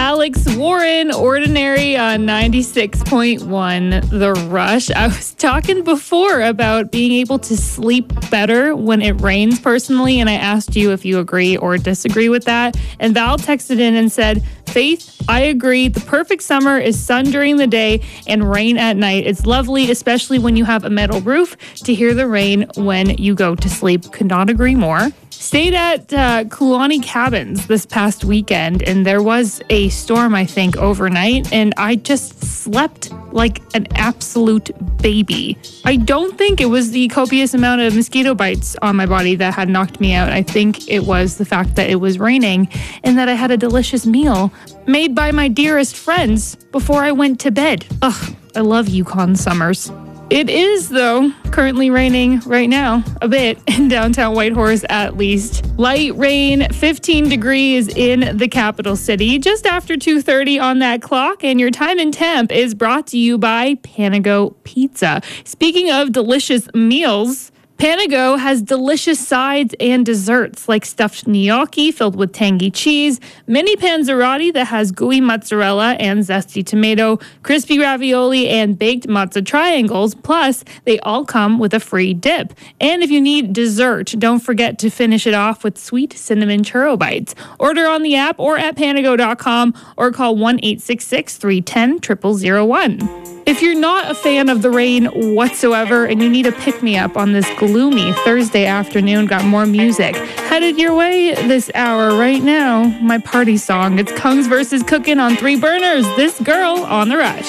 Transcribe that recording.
Alex Warren, Ordinary on 96.1 The Rush. I was talking before about being able to sleep better when it rains personally, and I asked you if you agree or disagree with that. And Val texted in and said, Faith, I agree. The perfect summer is sun during the day and rain at night. It's lovely, especially when you have a metal roof, to hear the rain when you go to sleep. Could not agree more. Stayed at Kulani Cabins this past weekend, and there was a storm, I think, overnight, and I just slept like an absolute baby. I don't think it was the copious amount of mosquito bites on my body that had knocked me out. I think it was the fact that it was raining and that I had a delicious meal made by my dearest friends before I went to bed. Ugh, I love Yukon summers. It is, though, currently raining right now, a bit, in downtown Whitehorse at least. Light rain, 15 degrees in the capital city, just after 2:30 on that clock, and your time and temp is brought to you by Panago Pizza. Speaking of delicious meals, Panago has delicious sides and desserts like stuffed gnocchi filled with tangy cheese, mini panzerotti that has gooey mozzarella and zesty tomato, crispy ravioli, and baked mozza triangles. Plus, they all come with a free dip. And if you need dessert, don't forget to finish it off with sweet cinnamon churro bites. Order on the app or at panago.com or call 1-866-310-0001. If you're not a fan of the rain whatsoever and you need a pick-me-up on this gloomy Thursday afternoon, got more music headed your way this hour right now. My party song. It's Kungs vs. Cookin' on 3 Burners. This Girl on The Rush.